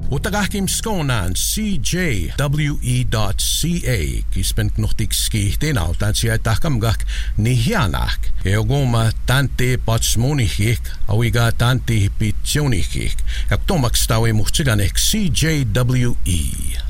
Utagahkim skonan CJWE.ca kispent nuhtikski tenau tansia tahkamgak nihianak eogoma tante patsmonihik awiga tante pitsionihik kaktomaks tawe muhtsiganek CJWE.